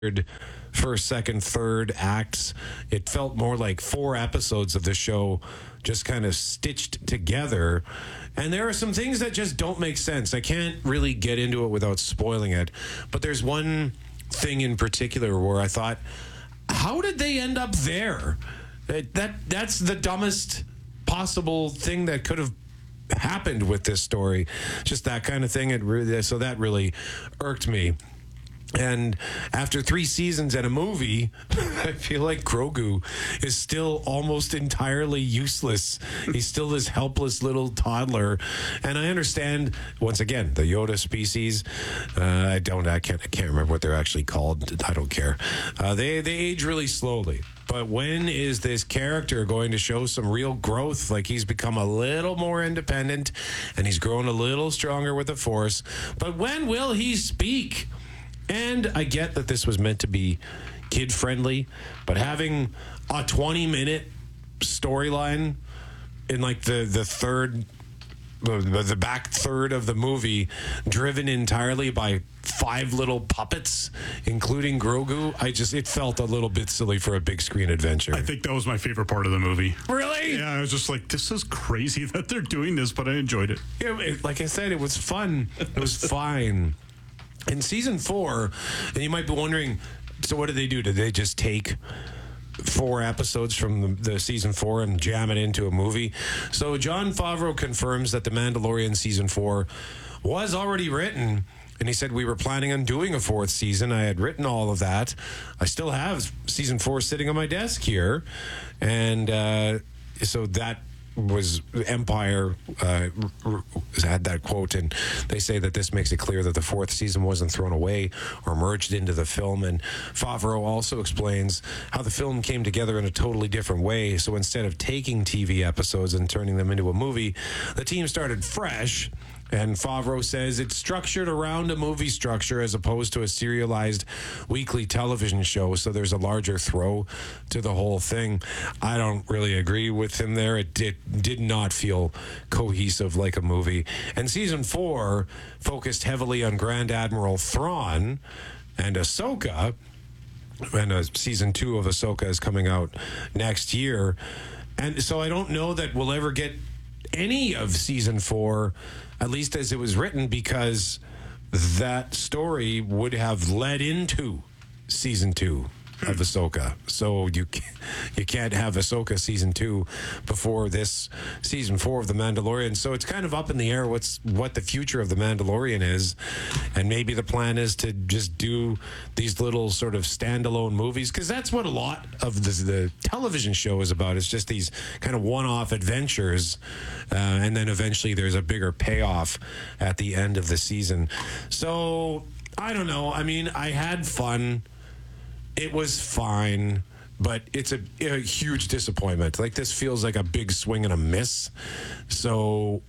first, second, third acts. It felt more like 4 episodes of the show just kind of stitched together. And there are some things that just don't make sense. I can't really get into it without spoiling it. But there's one thing in particular where I thought, how did they end up there? That's the dumbest possible thing that could have happened with this story. Just that kind of thing. So that really irked me. And after 3 seasons and a movie, I feel like Grogu is still almost entirely useless. He's still this helpless little toddler. And I understand, once again, the Yoda species. I can't remember what they're actually called. I don't care. They age really slowly. But when is this character going to show some real growth? Like, he's become a little more independent and he's grown a little stronger with the Force. But when will he speak? And I get that this was meant to be kid-friendly, but having a 20-minute storyline in like the back third of the movie, driven entirely by 5 little puppets, including Grogu, it felt a little bit silly for a big screen adventure. I think that was my favorite part of the movie. Really? Yeah, I was just like, this is crazy that they're doing this, but I enjoyed it. Yeah, like I said, it was fun. It was fine. In season 4, and you might be wondering, so what did they do? Did they just take 4 episodes from the season 4 and jam it into a movie? So Jon Favreau confirms that The Mandalorian season 4 was already written, and he said, we were planning on doing a 4th season. I had written all of that. I still have season 4 sitting on my desk here, and so that was Empire had that quote, and they say that this makes it clear that the 4th season wasn't thrown away or merged into the film. And Favreau also explains how the film came together in a totally different way. So instead of taking TV episodes and turning them into a movie, the team started fresh. And Favreau says it's structured around a movie structure as opposed to a serialized weekly television show. So there's a larger throw to the whole thing. I don't really agree with him there. It did not feel cohesive like a movie. And season 4 focused heavily on Grand Admiral Thrawn and Ahsoka. And season 2 of Ahsoka is coming out next year. And so I don't know that we'll ever get any of season 4, at least as it was written, because that story would have led into season 2 of Ahsoka. So you can't have Ahsoka season 2 before this season 4 of The Mandalorian. So it's kind of up in the air what the future of The Mandalorian is. And maybe the plan is to just do these little sort of standalone movies, because that's what a lot of the television show is about. It's just these kind of one-off adventures, and then eventually there's a bigger payoff at the end of the season. So I don't know. I mean, I had fun. It was fine, but it's a huge disappointment. Like, this feels like a big swing and a miss. So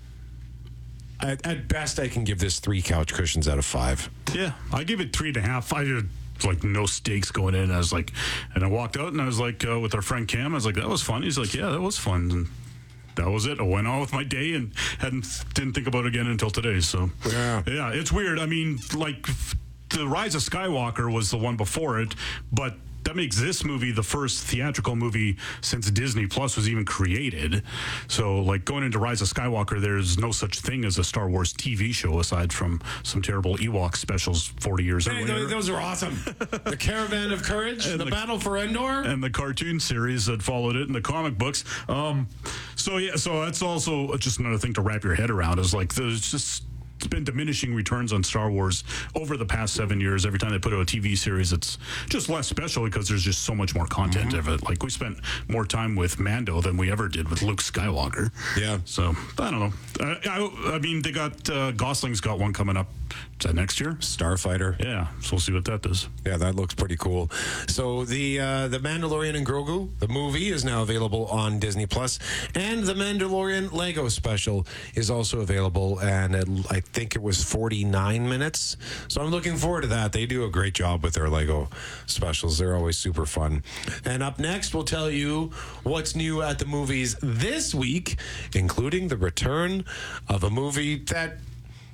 at best, I can give this 3 couch cushions out of 5. Yeah, I give it 3.5. I did like no stakes going in. I was like, and I walked out and I was like, with our friend Cam, I was like, that was fun. He's like, yeah, that was fun. And that was it. I went on with my day and didn't think about it again until today. So yeah, it's weird. I mean, like, The Rise of Skywalker was the one before it, but that makes this movie the first theatrical movie since Disney Plus was even created. So, like, going into Rise of Skywalker, there's no such thing as a Star Wars TV show aside from some terrible Ewok specials 40 years earlier. Those are awesome. The Caravan of Courage, and the Battle for Endor, and the cartoon series that followed it, and the comic books. So that's also just another thing to wrap your head around. Is like, there's just, it's been diminishing returns on Star Wars over the past 7 years. Every time they put out a TV series, it's just less special because there's just so much more content of it. Like, we spent more time with Mando than we ever did with Luke Skywalker. Yeah. So, I don't know. I mean, they got, Gosling's got one coming up. Is that next year? Starfighter. Yeah, so we'll see what that does. Yeah, that looks pretty cool. So the Mandalorian and Grogu, the movie, is now available on Disney Plus, and the Mandalorian Lego special is also available, and I think it was 49 minutes. So I'm looking forward to that. They do a great job with their Lego specials. They're always super fun. And up next, we'll tell you what's new at the movies this week, including the return of a movie that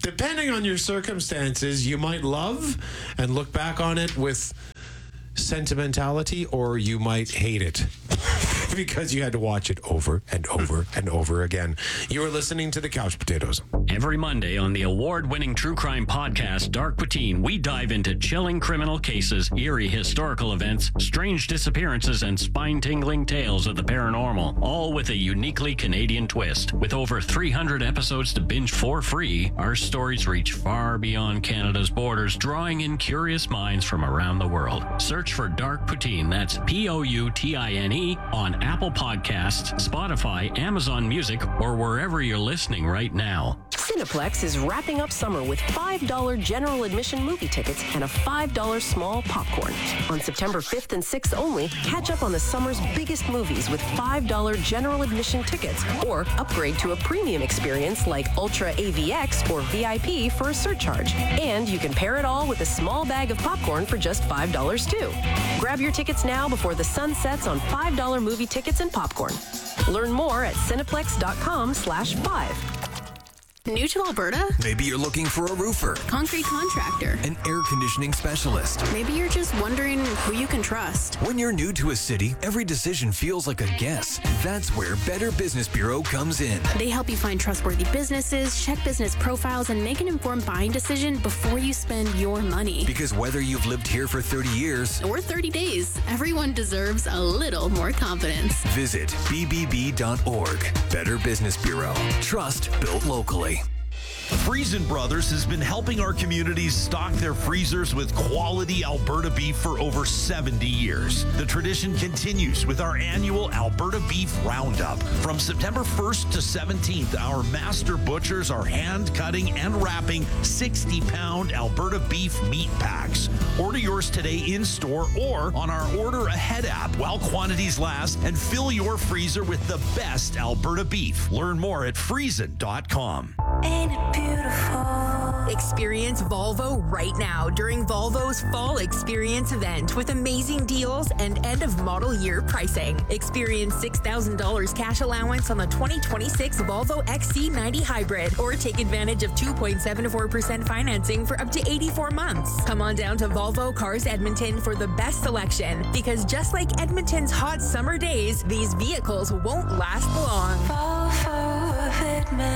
depending on your circumstances, you might love and look back on it with sentimentality, or you might hate it because you had to watch it over and over and over again. You are listening to The Couch Potatoes. Every Monday on the award-winning true crime podcast, Dark Poutine, we dive into chilling criminal cases, eerie historical events, strange disappearances, and spine-tingling tales of the paranormal, all with a uniquely Canadian twist. With over 300 episodes to binge for free, our stories reach far beyond Canada's borders, drawing in curious minds from around the world. Search for Dark Poutine, that's Poutine, on Apple Podcasts, Spotify, Amazon Music, or wherever you're listening right now. Cineplex is wrapping up summer with $5 general admission movie tickets and a $5 small popcorn. On September 5th and 6th only, catch up on the summer's biggest movies with $5 general admission tickets, or upgrade to a premium experience like Ultra AVX or VIP for a surcharge. And you can pair it all with a small bag of popcorn for just $5 too. Grab your tickets now before the sun sets on $5 movie tickets and popcorn. Learn more at cineplex.com/5. New to Alberta? Maybe you're looking for a roofer, Concrete contractor. an air conditioning specialist. Maybe you're just wondering who you can trust. When you're new to a city, every decision feels like a guess. That's where Better Business Bureau comes in. They help you find trustworthy businesses, check business profiles, and make an informed buying decision before you spend your money. Because whether you've lived here for 30 years Or 30 days, everyone deserves a little more confidence. visit bbb.org. Better Business Bureau. Trust built locally. Friesen Brothers has been helping our communities stock their freezers with quality Alberta beef for over 70 years. The tradition continues with our annual Alberta Beef Roundup. From September 1st to 17th, our master butchers are hand cutting and wrapping 60-pound Alberta beef meat packs. Order yours today in store or on our Order Ahead app while quantities last, and fill your freezer with the best Alberta beef. Learn more at friesen.com. Ain't it beautiful? Experience Volvo right now during Volvo's Fall Experience event with amazing deals and end-of-model year pricing. Experience $6,000 cash allowance on the 2026 Volvo XC90 Hybrid, or take advantage of 2.74% financing for up to 84 months. Come on down to Volvo Cars Edmonton for the best selection, because just like Edmonton's hot summer days, these vehicles won't last long. Volvo of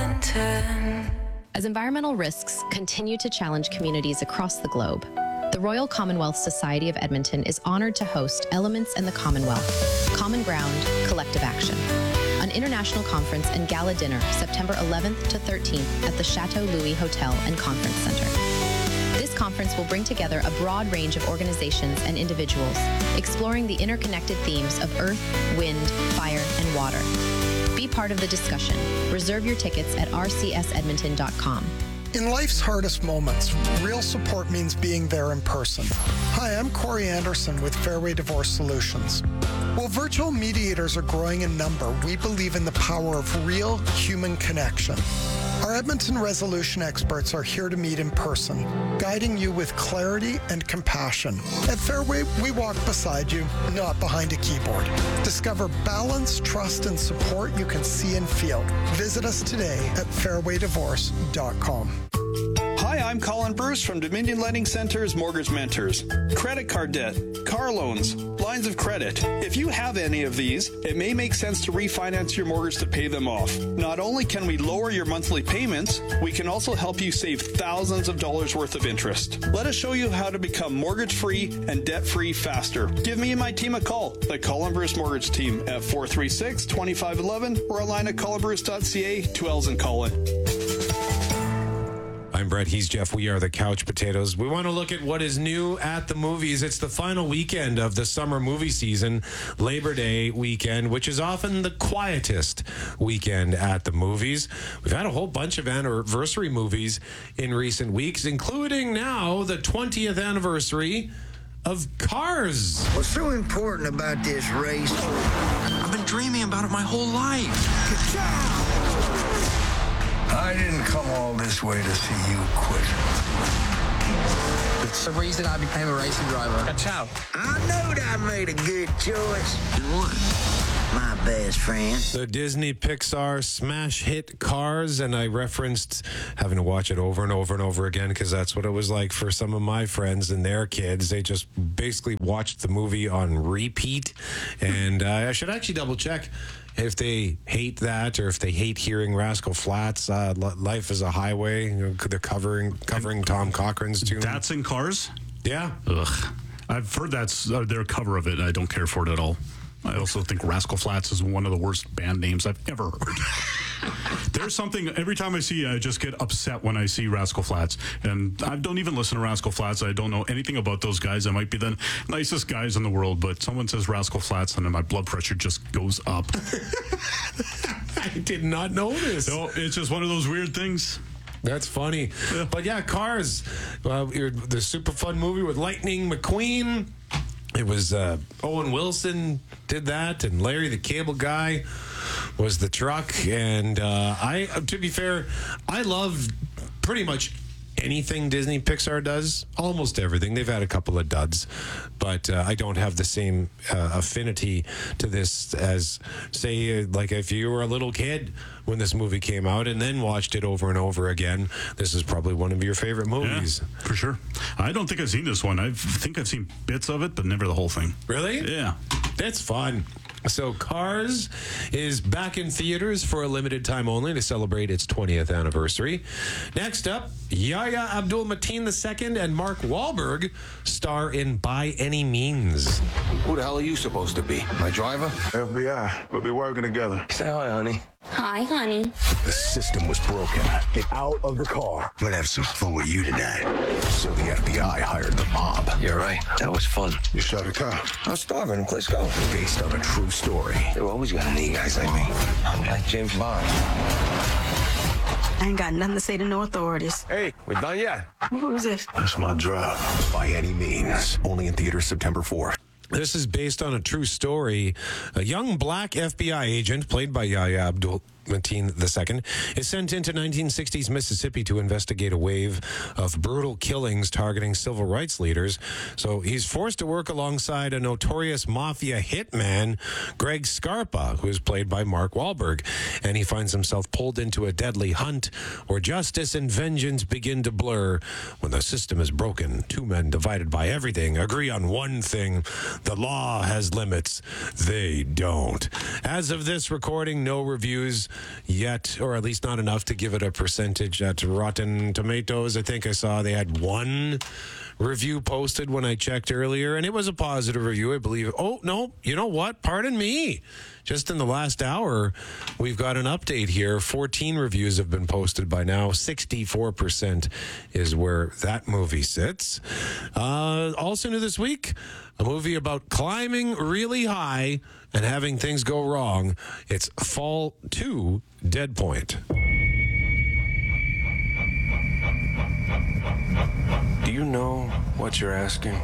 Edmonton. As environmental risks continue to challenge communities across the globe, the Royal Commonwealth Society of Edmonton is honored to host Elements in the Commonwealth, Common Ground, Collective Action, an international conference and gala dinner September 11th to 13th at the Chateau Louis Hotel and Conference Center. This conference will bring together a broad range of organizations and individuals, exploring the interconnected themes of earth, wind, fire, and water. Be part of the discussion. Reserve your tickets at rcsedmonton.com. In life's hardest moments, real support means being there in person. Hi, I'm Corey Anderson with Fairway Divorce Solutions. While virtual mediators are growing in number, we believe in the power of real human connection. Our Edmonton resolution experts are here to meet in person, guiding you with clarity and compassion. At Fairway, we walk beside you, not behind a keyboard. Discover balance, trust, and support you can see and feel. Visit us today at fairwaydivorce.com. Hi, I'm Colin Bruce from Dominion Lending Center's Mortgage Mentors. Credit card debt, car loans, lines of credit. If you have any of these, it may make sense to refinance your mortgage to pay them off. Not only can we lower your monthly payments, we can also help you save thousands of dollars worth of interest. Let us show you how to become mortgage-free and debt-free faster. Give me and my team a call, the Colin Bruce Mortgage Team, at 436-2511 or online at colinbruce.ca, 2 L's in Colin. I'm Brett. He's Jeff. We are the Couch Potatoes. We want to look at what is new at the movies. It's the final weekend of the summer movie season, Labor Day weekend, which is often the quietest weekend at the movies. We've had a whole bunch of anniversary movies in recent weeks, including now the 20th anniversary of Cars. What's so important about this race? I've been dreaming about it my whole life. I didn't come all this way to see you quit. It's the reason I became a racing driver. Ciao. I knowed I made a good choice. And what? My best friend. The Disney Pixar smash hit Cars, and I referenced having to watch it over and over and over again because that's what it was like for some of my friends and their kids. They just basically watched the movie on repeat, and I should actually double check if they hate that or if they hate hearing Rascal Flatts. Life is a Highway. They're covering Tom Cochran's tune. That's in Cars? Yeah. Ugh. I've heard that's their cover of it. I don't care for it at all. I also think Rascal Flatts is one of the worst band names I've ever heard. There's something, every time I see it, I just get upset when I see Rascal Flatts. And I don't even listen to Rascal Flatts. I don't know anything about those guys. I might be the nicest guys in the world, but someone says Rascal Flatts and then my blood pressure just goes up. I did not know this. So it's just one of those weird things. That's funny. Yeah. But yeah, Cars, the super fun movie with Lightning McQueen. It was Owen Wilson did that, and Larry the Cable Guy was the truck. And to be fair, I love pretty much anything Disney Pixar does, almost everything. They've had a couple of duds, but I don't have the same affinity to this as, say, like if you were a little kid when this movie came out and then watched it over and over again. This is probably one of your favorite movies. Yeah, for sure. I don't think I've seen this one. I think I've seen bits of it, but never the whole thing. Really? Yeah. That's fun. So Cars is back in theaters for a limited time only to celebrate its 20th anniversary. Next up, Yahya Abdul-Mateen II and Mark Wahlberg star in By Any Means. Who the hell are you supposed to be? My driver? FBI. We'll be working together. Say hi, honey. Hi, honey. The system was broken. Get out of the car. We're gonna have some fun with you tonight. So the FBI hired the mob. You're right. That was fun. You shot a cop. I was starving. Let's go. Based on a true story. They're always gonna need guys like me. I'm like James Bond. I ain't got nothing to say to no authorities. Hey, we're done yet. Who is this? That's my job. By Any Means. Only in theaters September 4th. This is based on a true story. A young black FBI agent, played by Yahya Abdul-Mateen II, is sent into 1960s Mississippi to investigate a wave of brutal killings targeting civil rights leaders. So he's forced to work alongside a notorious mafia hitman, Greg Scarpa, who is played by Mark Wahlberg. And he finds himself pulled into a deadly hunt where justice and vengeance begin to blur. When the system is broken, two men divided by everything agree on one thing: the law has limits. They don't. As of this recording, no reviews yet, or at least not enough to give it a percentage at Rotten Tomatoes. I think I saw they had one review posted when I checked earlier, and it was a positive review, I believe. Oh, no, you know what? Pardon me. Just in the last hour, we've got an update here. 14 reviews have been posted by now. 64% is where that movie sits. Also new this week, a movie about climbing really high and having things go wrong. It's Fall 2, Dead Point. Do you know what you're asking?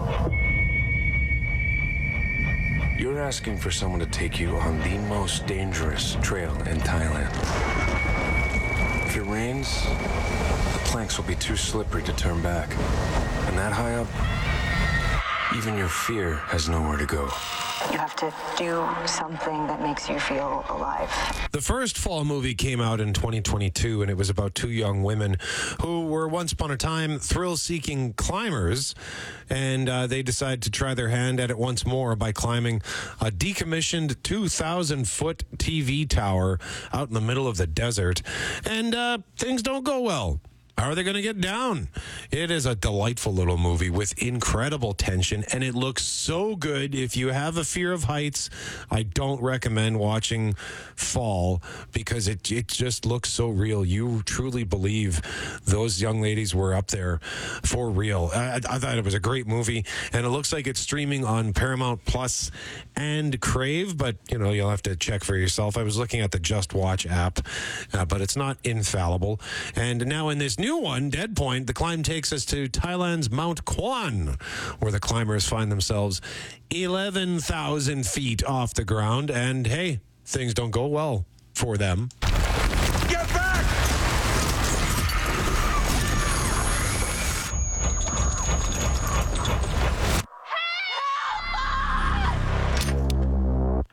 You're asking for someone to take you on the most dangerous trail in Thailand. If it rains, the planks will be too slippery to turn back. And that high up, even your fear has nowhere to go. You have to do something that makes you feel alive. The first Fall movie came out in 2022, and it was about two young women who were once upon a time thrill-seeking climbers, and they decided to try their hand at it once more by climbing a decommissioned 2,000-foot TV tower out in the middle of the desert, and things don't go well. How are they going to get down? It is a delightful little movie with incredible tension, and it looks so good. If you have a fear of heights, I don't recommend watching Fall because it just looks so real. You truly believe those young ladies were up there for real. I thought it was a great movie, and it looks like it's streaming on Paramount Plus and Crave, but you'll have to check for yourself. I was looking at the Just Watch app, but it's not infallible. And now in this new one, Dead Point, the climb takes us to Thailand's Mount Kwan, where the climbers find themselves 11,000 feet off the ground, and hey, things don't go well for them. Get back!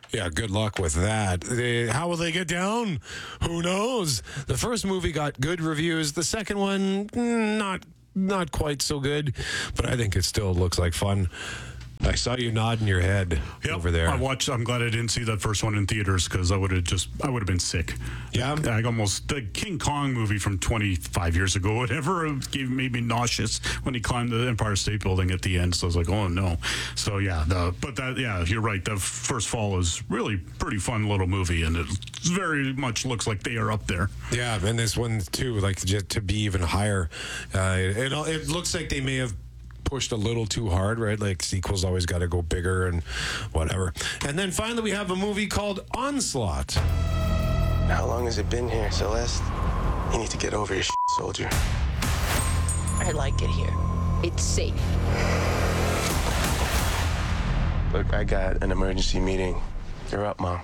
Yeah, good luck with that. How will they get down? Who knows? The first movie got good reviews. The second one, not quite so good, but I think it still looks like fun. I saw you nodding your head over there. I'm glad I didn't see that first one in theaters because I would have been sick. Yeah. The King Kong movie from 25 years ago, whatever, made me nauseous when he climbed the Empire State Building at the end. So I was like, oh no. So yeah, you're right. The First Fall is really pretty fun little movie, and it very much looks like they are up there. Yeah, and this one too, like just to be even higher. It looks like they may have pushed a little too hard, right? Like sequels always got to go bigger and whatever. And then finally we have a movie called Onslaught. How long has it been here, Celeste? You need to get over your shit, soldier. I like it here. It's safe. Look, I got an emergency meeting. You're up, Mom.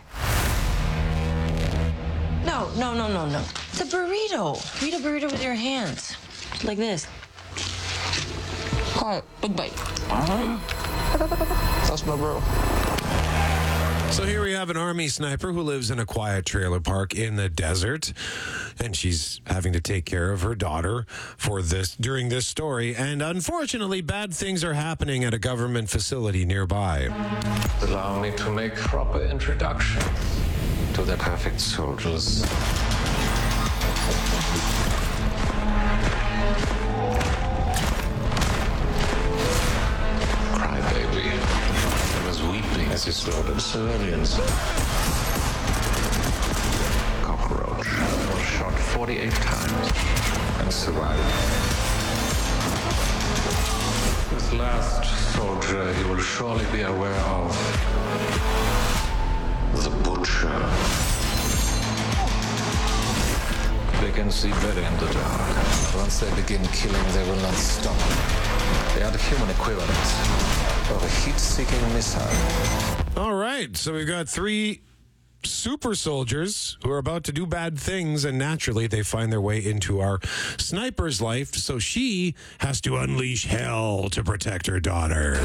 No. It's a burrito. Eat a burrito with your hands. Like this. Quiet. Big bite. That's my bro. So here we have an Army sniper who lives in a quiet trailer park in the desert, and she's having to take care of her daughter during this story. And unfortunately, bad things are happening at a government facility nearby. Allow me to make proper introduction to the perfect soldiers. Crybaby. He was weeping as he slaughtered civilians. Cockroach was shot 48 times and survived. This last soldier you will surely be aware of. The Butcher. They can see better in the dark. Once they begin killing, they will not stop. They are the human equivalent of a heat-seeking missile. All right, so we've got 3 super soldiers who are about to do bad things, and naturally they find their way into our sniper's life, so she has to unleash hell to protect her daughter.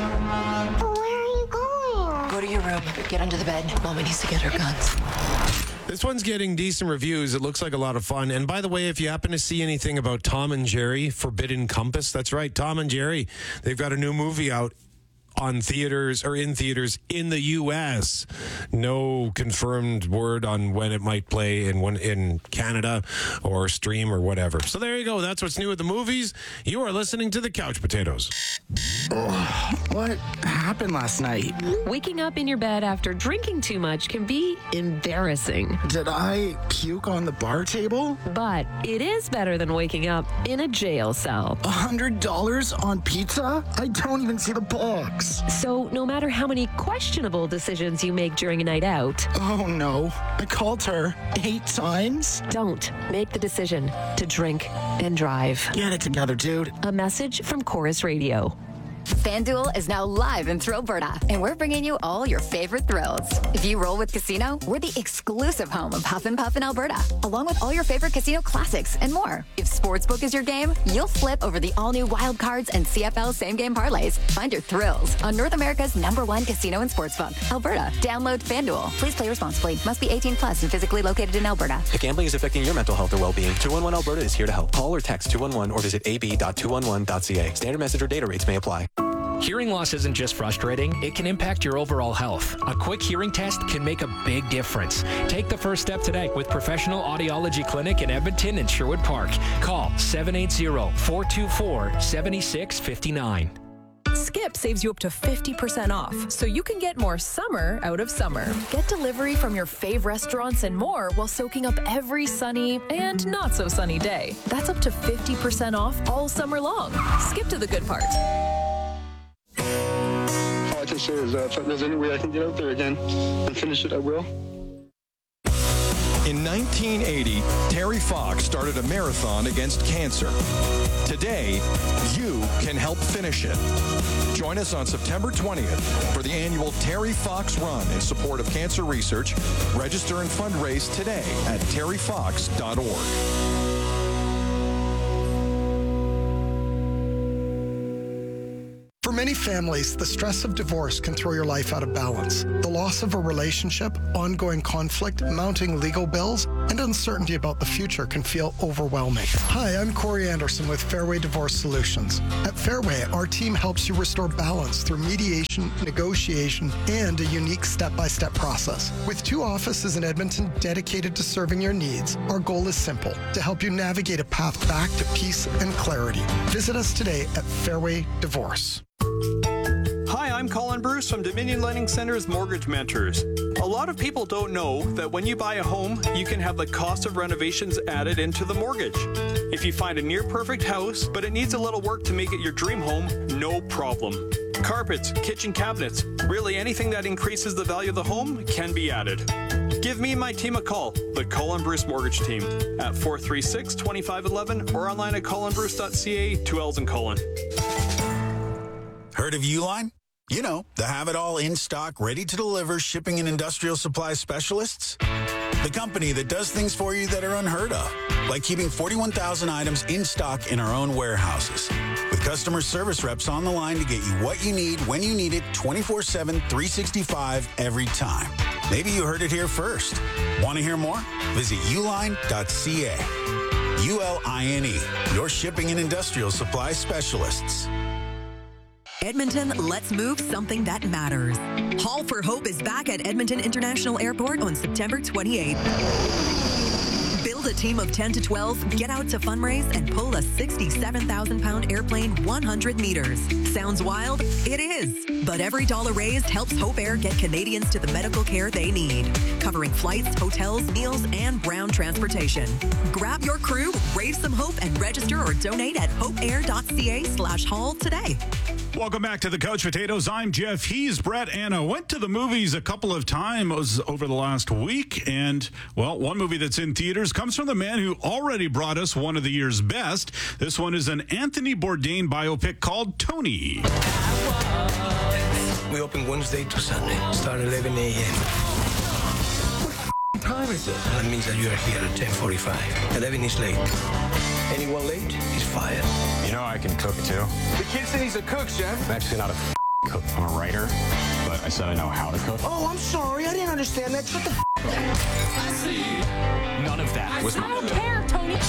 Go to your room. Get under the bed. Mama needs to get her guns. This one's getting decent reviews. It looks like a lot of fun. And by the way, if you happen to see anything about Tom and Jerry Forbidden Compass, that's right, Tom and Jerry. They've got a new movie out in theaters in the U.S. No confirmed word on when it might play in Canada or stream or whatever. So there you go. That's what's new at the movies. You are listening to the Couch Potatoes. What happened last night? Waking up in your bed after drinking too much can be embarrassing. Did I puke on the bar table? But it is better than waking up in a jail cell. $100 on pizza? I don't even see the box. So no matter how many questionable decisions you make during a night out. Oh no, I called her 8 times. Don't make the decision to drink and drive. Get it together, dude. A message from Chorus Radio. FanDuel is now live in Thrillberta, and we're bringing you all your favorite thrills. If you roll with Casino, we're the exclusive home of Huff and Puff in Alberta, along with all your favorite casino classics and more. If Sportsbook is your game, you'll flip over the all-new Wild Cards and CFL same-game parlays. Find your thrills on North America's #1 casino and sportsbook, Alberta. Download FanDuel. Please play responsibly. Must be 18 plus and physically located in Alberta. If gambling is affecting your mental health or well-being, 211 Alberta is here to help. Call or text 211 or visit ab.211.ca. Standard message or data rates may apply. Hearing loss isn't just frustrating, it can impact your overall health. A quick hearing test can make a big difference. Take the first step today with Professional Audiology Clinic in Edmonton and Sherwood Park. Call 780-424-7659. Skip saves you up to 50% off, so you can get more summer out of summer. Get delivery from your fave restaurants and more while soaking up every sunny and not so sunny day. That's up to 50% off all summer long. Skip to the good part. All I can say is if there's any way I can get out there again and finish it, I will. In 1980, Terry Fox started a marathon against cancer. Today, you can help finish it. Join us on September 20th for the annual Terry Fox Run in support of cancer research. Register and fundraise today at terryfox.org. For many many families, the stress of divorce can throw your life out of balance. The loss of a relationship, ongoing conflict, mounting legal bills, and uncertainty about the future can feel overwhelming. Hi, I'm Corey Anderson with Fairway Divorce Solutions. At Fairway, our team helps you restore balance through mediation, negotiation, and a unique step-by-step process. With 2 offices in Edmonton dedicated to serving your needs, our goal is simple: to help you navigate a path back to peace and clarity. Visit us today at Fairway Divorce. Hi, I'm Colin Bruce from Dominion Lending Center's Mortgage Mentors. A lot of people don't know that when you buy a home, you can have the cost of renovations added into the mortgage. If you find a near-perfect house, but it needs a little work to make it your dream home, no problem. Carpets, kitchen cabinets, really anything that increases the value of the home can be added. Give me and my team a call, the Colin Bruce Mortgage Team, at 436-2511 or online at colinbruce.ca, 2 L's in Colin. Heard of Uline? You know, the have-it-all in-stock, ready-to-deliver shipping and industrial supply specialists. The company that does things for you that are unheard of, like keeping 41,000 items in stock in our own warehouses, with customer service reps on the line to get you what you need when you need it 24/7, 365 every time. Maybe you heard it here first. Want to hear more? Visit uline.ca. ULINE, your shipping and industrial supply specialists. Edmonton, let's move something that matters. Haul for Hope is back at Edmonton International Airport on September 28th. Build a team of 10 to 12, get out to fundraise, and pull a 67,000-pound airplane 100 meters. Sounds wild? It is. But every dollar raised helps Hope Air get Canadians to the medical care they need, covering flights, hotels, meals, and ground transportation. Grab your crew, raise some hope, and register or donate at hopeair.ca/haul today. Welcome back to the Couch Potatoes. I'm Jeff. He's Brett, and I went to the movies a couple of times over the last week. And, well, one movie that's in theaters comes from the man who already brought us one of the year's best. This one is an Anthony Bourdain biopic called Tony. We open Wednesday to Sunday. Start 11 a.m. What time is it? That means that you are here at 10:45. 11 is late. Anyone late is fired. You know I can cook, too. The kid said he's a cook, Chef. I'm actually not a cook. I'm a writer, but I said I know how to cook. Oh, I'm sorry. I didn't understand that. Shut the up. I see. None of that was I don't care, Tony.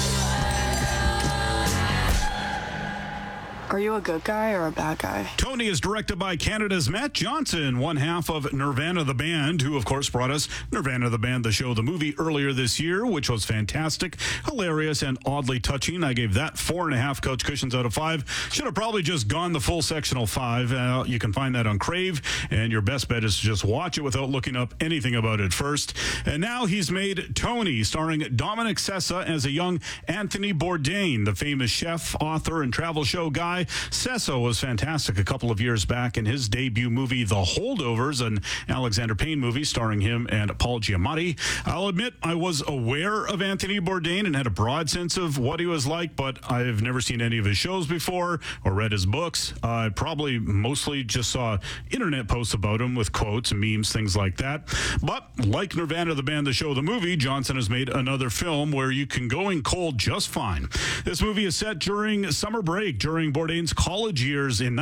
Are you a good guy or a bad guy? Tony is directed by Canada's Matt Johnson, one half of Nirvana the Band, who, of course, brought us Nirvana the Band, the show, the movie earlier this year, which was fantastic, hilarious, and oddly touching. I gave that 4.5 couch cushions out of 5. Should have probably just gone the full sectional 5. You can find that on Crave, and your best bet is to just watch it without looking up anything about it first. And now he's made Tony, starring Dominic Sessa as a young Anthony Bourdain, the famous chef, author, and travel show guy. Sessa was fantastic a couple of years back in his debut movie, The Holdovers, an Alexander Payne movie starring him and Paul Giamatti. I'll admit I was aware of Anthony Bourdain and had a broad sense of what he was like, but I've never seen any of his shows before or read his books. I probably mostly just saw internet posts about him with quotes and memes, things like that. But like Nirvana the Band, the show, the movie, Johnson has made another film where you can go in cold just fine. This movie is set during summer break, during Bourdain's college years in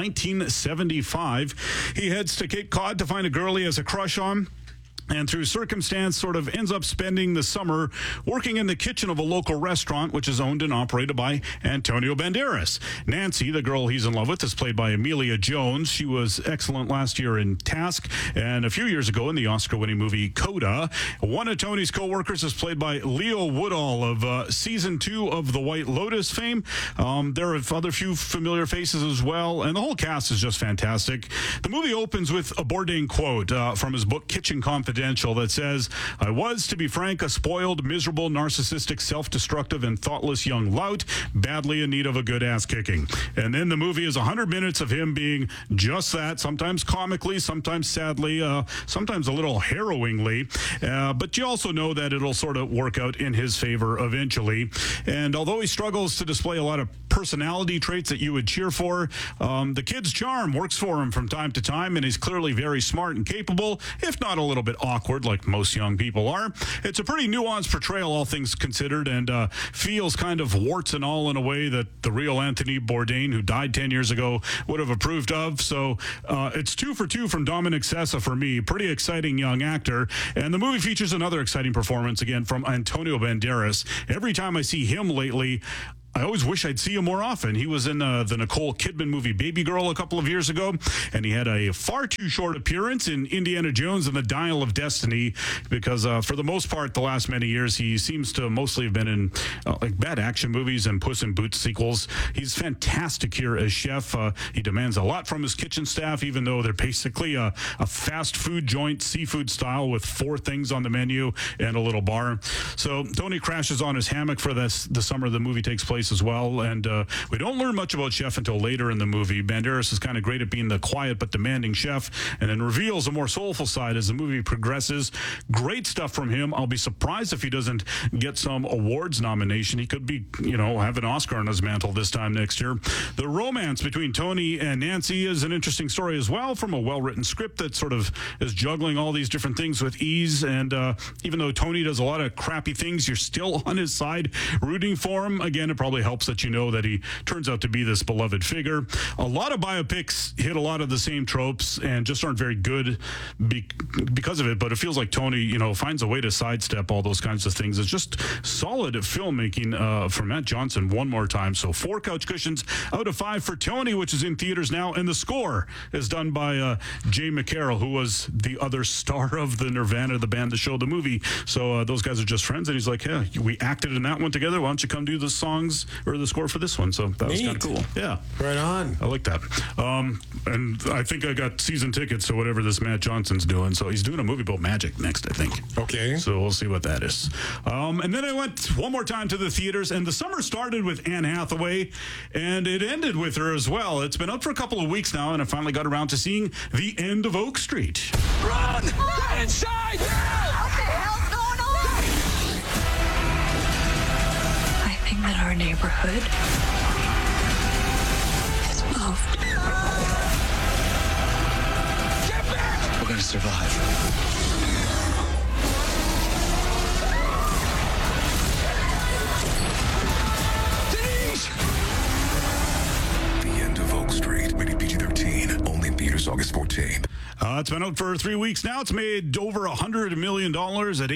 1975. He heads to Cape Cod to find a girl he has a crush on, and through circumstance sort of ends up spending the summer working in the kitchen of a local restaurant, which is owned and operated by Antonio Banderas. Nancy, the girl he's in love with, is played by Emilia Jones. She was excellent last year in Task and a few years ago in the Oscar-winning movie Coda. One of Tony's co-workers is played by Leo Woodall of season 2 of The White Lotus fame. There are other few familiar faces as well, and the whole cast is just fantastic. The movie opens with a Bourdain quote from his book Kitchen Confidential that says, "I was, to be frank, a spoiled, miserable, narcissistic, self-destructive, and thoughtless young lout, badly in need of a good ass kicking." And then the movie is 100 minutes of him being just that, sometimes comically, sometimes sadly, sometimes a little harrowingly. But you also know that it'll sort of work out in his favor eventually. And although he struggles to display a lot of personality traits that you would cheer for, the kid's charm works for him from time to time, and he's clearly very smart and capable, if not a little bit awkward, like most young people are. It's a pretty nuanced portrayal, all things considered, and feels kind of warts and all in a way that the real Anthony Bourdain, who died 10 years ago, would have approved of. So it's 2 for 2 from Dominic Sessa for me. Pretty exciting young actor. And the movie features another exciting performance, again, from Antonio Banderas. Every time I see him lately, I always wish I'd see him more often. He was in the Nicole Kidman movie Baby Girl a couple of years ago, and he had a far too short appearance in Indiana Jones and the Dial of Destiny, because for the most part, the last many years, he seems to mostly have been in like bad action movies and Puss in Boots sequels. He's fantastic here as chef. He demands a lot from his kitchen staff, even though they're basically a fast food joint, seafood style, with 4 things on the menu and a little bar. So Tony crashes on his hammock for the summer the movie takes place as well, and we don't learn much about Chef until later in the movie. Banderas is kind of great at being the quiet but demanding chef, and then reveals a more soulful side as the movie progresses. Great stuff from him. I'll be surprised if he doesn't get some awards nomination. He could be, have an Oscar on his mantle this time next year. The romance between Tony and Nancy is an interesting story as well, from a well-written script that sort of is juggling all these different things with ease, and even though Tony does a lot of crappy things, you're still on his side, rooting for him. Again, it probably helps that you know that he turns out to be this beloved figure. A lot of biopics hit a lot of the same tropes and just aren't very good because of it, but it feels like Tony, finds a way to sidestep all those kinds of things. It's just solid filmmaking from Matt Johnson one more time. So 4 couch cushions out of 5 for Tony, which is in theaters now, and the score is done by Jay McCarroll, who was the other star of the Nirvana, the band that showed the movie. So those guys are just friends, and he's like, yeah, we acted in that one together. Why don't you come do the songs or the score for this one? So that was kind of cool. Yeah. Right on. I like that. And I think I got season tickets to whatever this Matt Johnson's doing. So he's doing a movie about magic next, I think. Okay. So we'll see what that is. And then I went one more time to the theaters, and the summer started with Anne Hathaway, and it ended with her as well. It's been out for a couple of weeks now, and I finally got around to seeing The End of Oak Street. Run! Get inside! What the hell's going on? I think that our neighborhood has moved. Get back! We're gonna survive. August 14th. It's been out for 3 weeks now. It's made over $100 million at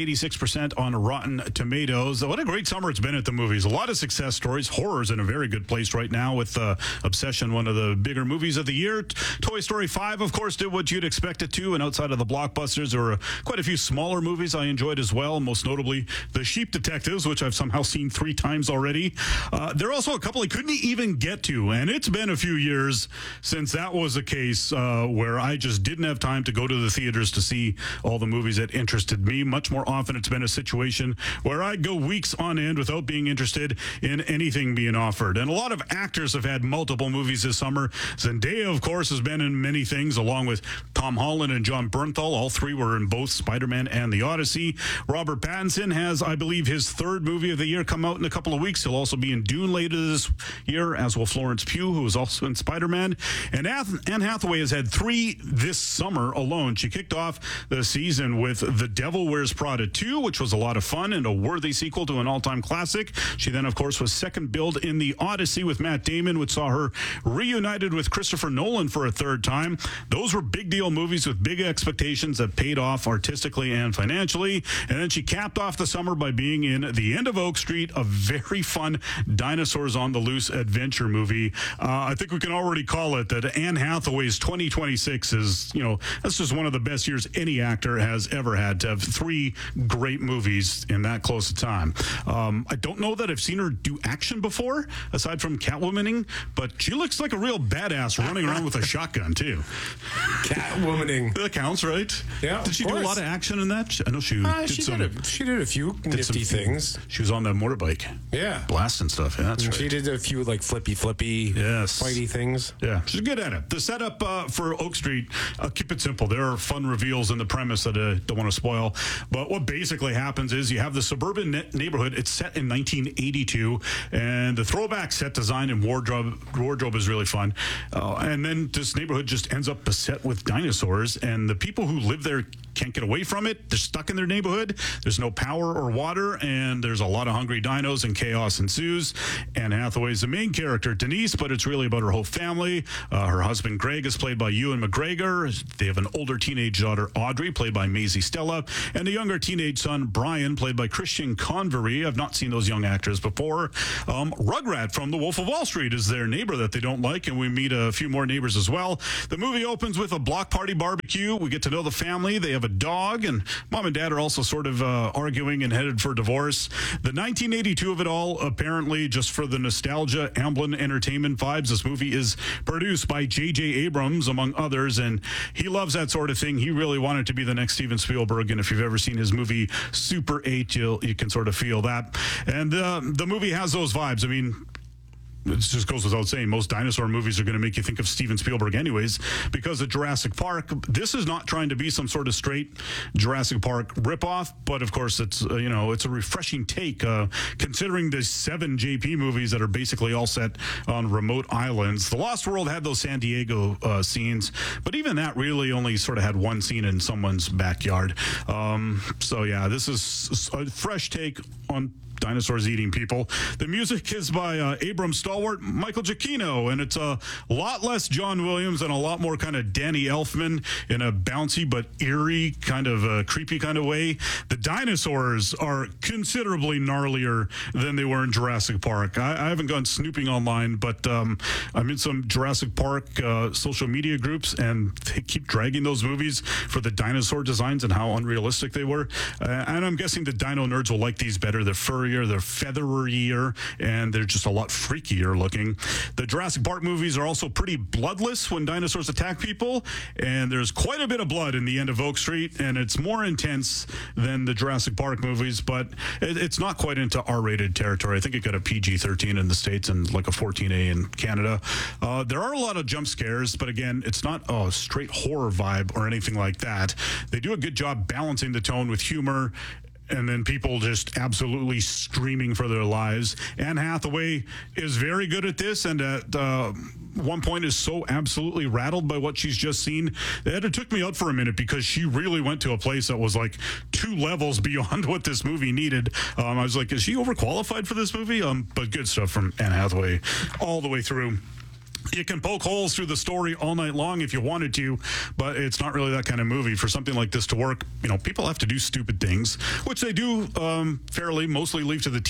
86% on Rotten Tomatoes. What a great summer it's been at the movies. A lot of success stories. Horror's in a very good place right now with Obsession, one of the bigger movies of the year. Toy Story 5, of course, did what you'd expect it to, and outside of the blockbusters, there were quite a few smaller movies I enjoyed as well, most notably The Sheep Detectives, which I've somehow seen 3 times already. There are also a couple I couldn't even get to, and it's been a few years since that was a case where I just didn't have time to go to the theaters to see all the movies that interested me. Much more often, it's been a situation where I go weeks on end without being interested in anything being offered. And a lot of actors have had multiple movies this summer. Zendaya, of course, has been in many things, along with Tom Holland and Jon Bernthal. All 3 were in both Spider-Man and The Odyssey. Robert Pattinson has, I believe, his 3rd movie of the year come out in a couple of weeks. He'll also be in Dune later this year, as will Florence Pugh, who is also in Spider-Man. And Anne Hathaway has had 3 this summer alone. She kicked off the season with The Devil Wears Prada 2, which was a lot of fun and a worthy sequel to an all-time classic. She then, of course, was second billed in The Odyssey with Matt Damon, which saw her reunited with Christopher Nolan for a 3rd time. Those were big deal movies with big expectations that paid off artistically and financially. And then she capped off the summer by being in The End of Oak Street, a very fun dinosaurs on the loose adventure movie. I think we can already call it that Anne Hathaway's 2026 is, that's just one of the best years any actor has ever had, to have 3 great movies in that close a time. I don't know that I've seen her do action before, aside from Catwomaning, but she looks like a real badass running around with a shotgun, too. Catwomaning. That counts, right? Yeah. Did she do a lot of action in that? I know she did she did a few nifty things. She was on that motorbike. Yeah. Blasting stuff. Yeah, that's right. She did a few flippy, fighty things. Yeah. She's good at it. The setup for Oak Street, I'll keep it simple. There are fun reveals in the premise that I don't want to spoil. But what basically happens is you have the suburban neighborhood. It's set in 1982, and the throwback set design and wardrobe is really fun. And then this neighborhood just ends up beset with dinosaurs, and the people who live there can't get away from it. They're stuck in their neighborhood. There's no power or water, and there's a lot of hungry dinos, and chaos ensues. Anne Hathaway's the main character, Denise, but it's really about her whole family. Her husband, Greg, is played by Ewan McGregor. They have an older teenage daughter, Audrey, played by Maisie Stella, and a younger teenage son, Brian, played by Christian Convery. I've not seen those young actors before. Rugrat from The Wolf of Wall Street is their neighbor that they don't like, and we meet a few more neighbors as well. The movie opens with a block party barbecue. We get to know the family. They have a dog, and mom and dad are also sort of arguing and headed for divorce. The 1982 of it all, apparently just for the nostalgia, Amblin Entertainment vibes. This movie is produced by J.J. Abrams, among others, and he loves that sort of thing. He really wanted to be the next Steven Spielberg, and if you've ever seen his movie Super 8, you can sort of feel that. And the movie has those vibes. I mean, it just goes without saying, most dinosaur movies are going to make you think of Steven Spielberg anyways, because of Jurassic Park. This is not trying to be some sort of straight Jurassic Park ripoff, but of course it's it's a refreshing take, considering the 7 JP movies that are basically all set on remote islands. The Lost World had those San Diego scenes, but even that really only sort of had one scene in someone's backyard. So yeah, this is a fresh take on dinosaurs eating people. The music is by Abram stalwart Michael Giacchino, and it's a lot less John Williams and a lot more kind of Danny Elfman in a bouncy but eerie kind of creepy kind of way. The dinosaurs are considerably gnarlier than they were in Jurassic Park. I haven't gone snooping online, but I'm in some Jurassic Park social media groups, and they keep dragging those movies for the dinosaur designs and how unrealistic they were. And I'm guessing the dino nerds will like these better. They're furrier, they're featherier, and they're just a lot freakier looking. The Jurassic Park movies are also pretty bloodless when dinosaurs attack people, and there's quite a bit of blood in the end of Oak Street, and it's more intense than the Jurassic Park movies, but it's not quite into R-rated territory. I think it got a PG-13 in the States and like a 14A in Canada. There are a lot of jump scares, but again, it's not a straight horror vibe or anything like that. They do a good job balancing the tone with humor, and then people just absolutely screaming for their lives. Anne Hathaway is very good at this, and at one point is so absolutely rattled by what she's just seen that it took me out for a minute, because she really went to a place that was like 2 levels beyond what this movie needed. I was like, is she overqualified for this movie? But good stuff from Anne Hathaway all the way through. You can poke holes through the story all night long if you wanted to, but it's not really that kind of movie. For something like this to work, people have to do stupid things, which they do fairly, mostly leave to the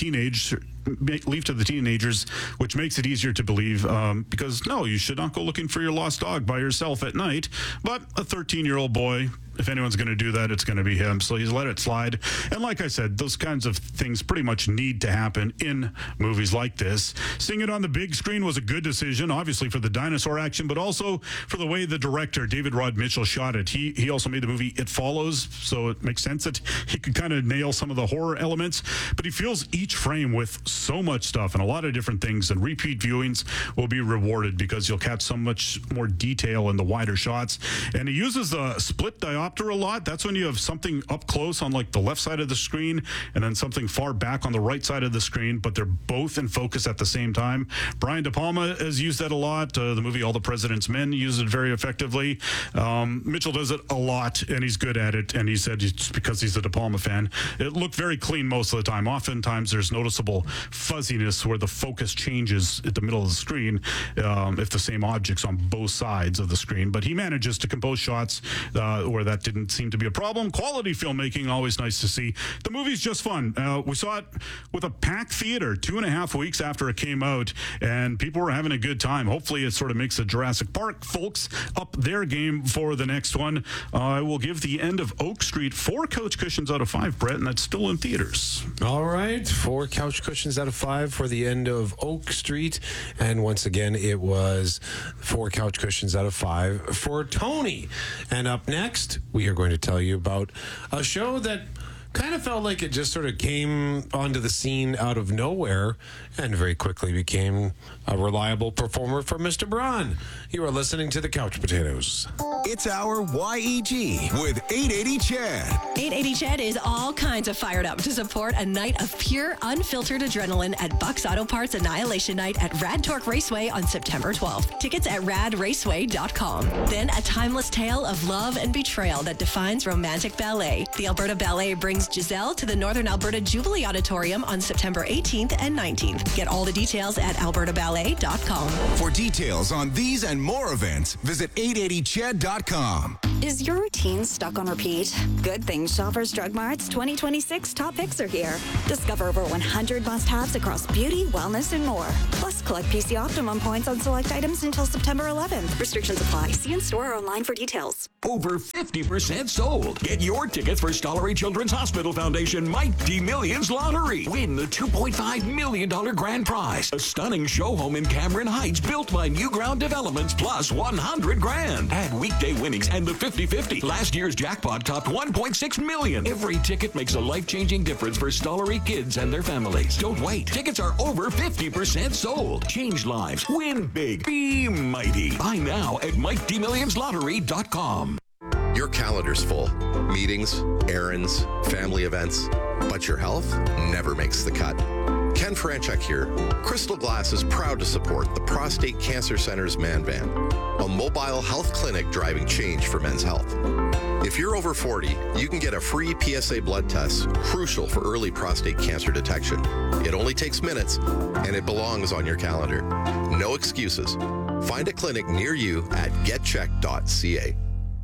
teenagers, which makes it easier to believe, because no, you should not go looking for your lost dog by yourself at night. But a 13-year-old boy, if anyone's going to do that, it's going to be him. So he's let it slide. And like I said, those kinds of things pretty much need to happen in movies like this. Seeing it on the big screen was a good decision, obviously for the dinosaur action, but also for the way the director, David Rod Mitchell, shot it. He also made the movie It Follows, so it makes sense that he could kind of nail some of the horror elements, but he fills each frame with so much stuff and a lot of different things, and repeat viewings will be rewarded because you'll catch so much more detail in the wider shots. And he uses the split diopter a lot. That's when you have something up close on like the left side of the screen and then something far back on the right side of the screen, but they're both in focus at the same time. Brian De Palma has used that a lot. The movie All the President's Men used it very effectively. Mitchell does it a lot, and he's good at it, and he said it's because he's a De Palma fan. It looked very clean most of the time. Oftentimes there's noticeable fuzziness where the focus changes at the middle of the screen if the same object's on both sides of the screen, but he manages to compose shots where that didn't seem to be a problem. Quality filmmaking, always nice to see. The movie's just fun. We saw it with a packed theater 2.5 weeks after it came out, and people were having a good time. Hopefully it sort of makes the Jurassic Park folks up their game for the next one. I will give The End of Oak Street 4 couch cushions out of 5, Brett, and that's still in theaters. All right, 4 couch cushions out of 5 for The End of Oak Street, and once again it was 4 couch cushions out of 5 for Tony. And up next, we are going to tell you about a show that kind of felt like it just sort of came onto the scene out of nowhere and very quickly became a reliable performer for Mr. Braun. You are listening to the Couch Potatoes. It's our YEG with 880 Chad. 880 Chad is all kinds of fired up to support a night of pure, unfiltered adrenaline at Buck's Auto Parts Annihilation Night at Rad Torque Raceway on September 12th. Tickets at radraceway.com. Then a timeless tale of love and betrayal that defines romantic ballet. The Alberta Ballet brings Giselle to the Northern Alberta Jubilee Auditorium on September 18th and 19th. Get all the details at albertaballet.com. For details on these and more events, visit 880chad.com. Is your routine stuck on repeat? Good thing Shoppers Drug Mart's 2026 top picks are here. Discover over 100 must-haves across beauty, wellness, and more. Plus, collect PC Optimum points on select items until September 11th. Restrictions apply. See in store or online for details. Over 50% sold. Get your tickets for Stollery Children's Hospital Foundation Mighty Millions Lottery. Win the $2.5 million grand prize. A stunning show home in Cameron Heights built by New Ground Developments plus $100 grand. Add weekday winnings and the 50-50. Last year's jackpot topped $1.6 million. Every ticket makes a life-changing difference for Stollery kids and their families. Don't wait. Tickets are over 50% sold. Change lives. Win big. Be mighty. Buy now at MightyMillionsLottery.com. Your calendar's full. Meetings, errands, family events. But your health never makes the cut. Ken Franchuk here. Crystal Glass is proud to support the Prostate Cancer Center's Man Van, a mobile health clinic driving change for men's health. If you're over 40, you can get a free PSA blood test, crucial for early prostate cancer detection. It only takes minutes, and it belongs on your calendar. No excuses. Find a clinic near you at getcheck.ca.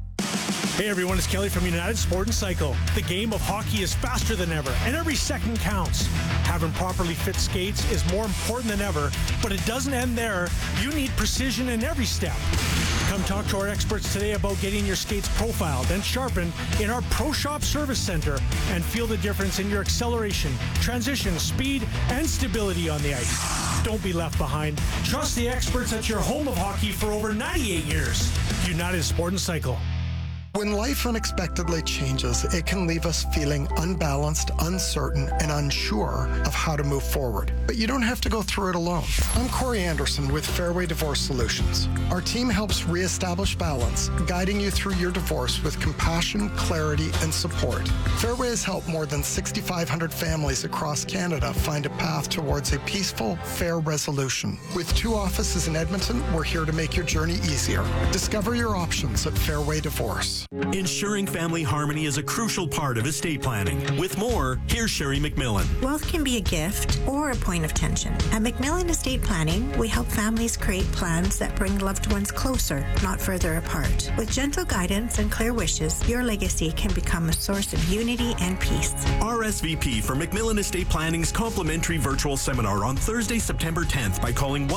Hey everyone, it's Kelly from United Sport and Cycle. The game of hockey is faster than ever, and every second counts. Having properly fit skates is more important than ever, but it doesn't end there. You need precision in every step. Come talk to our experts today about getting your skates profiled and sharpened in our Pro Shop Service Center and feel the difference in your acceleration, transition, speed, and stability on the ice. Don't be left behind. Trust the experts at your home of hockey for over 98 years. United Sport and Cycle. When life unexpectedly changes, it can leave us feeling unbalanced, uncertain, and unsure of how to move forward. But you don't have to go through it alone. I'm Corey Anderson with Fairway Divorce Solutions. Our team helps reestablish balance, guiding you through your divorce with compassion, clarity, and support. Fairway has helped more than 6,500 families across Canada find a path towards a peaceful, fair resolution. With 2 offices in Edmonton, we're here to make your journey easier. Discover your options at Fairway Divorce. Ensuring family harmony is a crucial part of estate planning. With more, here's Sherry McMillan. Wealth can be a gift or a point of tension. At McMillan Estate Planning, we help families create plans that bring loved ones closer, not further apart. With gentle guidance and clear wishes, your legacy can become a source of unity and peace. RSVP for McMillan Estate Planning's complimentary virtual seminar on Thursday, September 10th by calling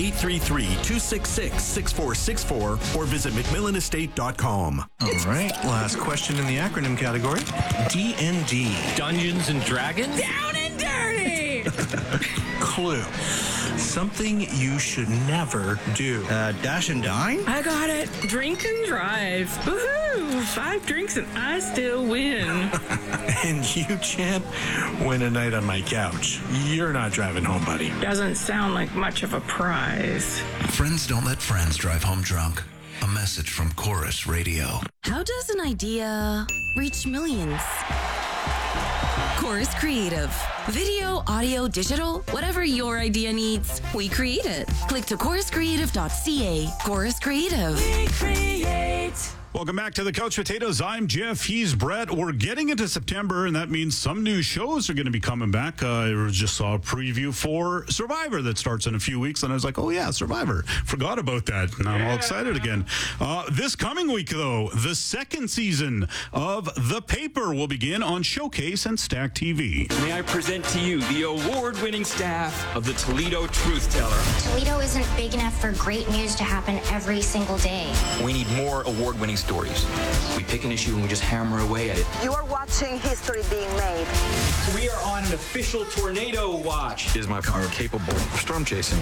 1-833-266-6464 or visit McMillanestate.com. All right, last question in the acronym category. D&D. Dungeons and Dragons? Down and dirty! Clue. Something you should never do. Dash and dine? I got it. Drink and drive. Woohoo! 5 drinks and I still win. And you, champ, win a night on my couch. You're not driving home, buddy. Doesn't sound like much of a prize. Friends don't let friends drive home drunk. A message from Chorus Radio. How does an idea reach millions? Chorus Creative. Video, audio, digital, whatever your idea needs, we create it. Click to choruscreative.ca. Chorus Creative. We create. Welcome back to the Couch Potatoes. I'm Jeff. He's Brett. We're getting into September, and that means some new shows are going to be coming back. I just saw a preview for Survivor that starts in a few weeks, and I was like, oh, yeah, Survivor. Forgot about that, and I'm all excited again. This coming week, though, the 2nd season of The Paper will begin on Showcase and Stack TV. May I present to you the award-winning staff of the Toledo Truth Teller. Toledo isn't big enough for great news to happen every single day. We need more award-winning stories. We pick an issue and we just hammer away at it. You are watching history being made. We are on an official tornado watch. Is my car capable of storm chasing?